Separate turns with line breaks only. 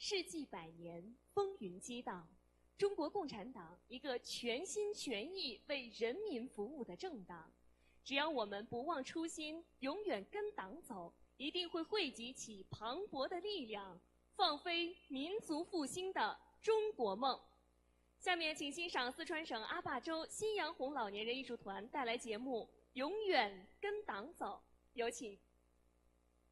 世纪百年，风云激荡，中国共产党一个全心全意为人民服务的政党。只要我们不忘初心，永远跟党走，一定会汇集起磅礴的力量，放飞民族复兴的中国梦。下面请欣赏四川省阿坝州新阳红老年人艺术团带来节目《永远跟党走》，有请。